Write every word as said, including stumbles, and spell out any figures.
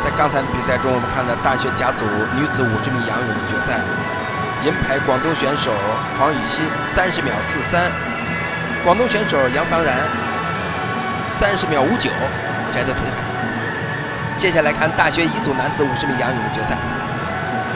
在刚才的比赛中，我们看到大学甲组女子五十米仰泳的决赛，银牌广东选手黄雨欣三十秒四三，广东选手杨桑然三十秒五九摘得铜牌。接下来看大学乙组男子五十米仰泳的决赛。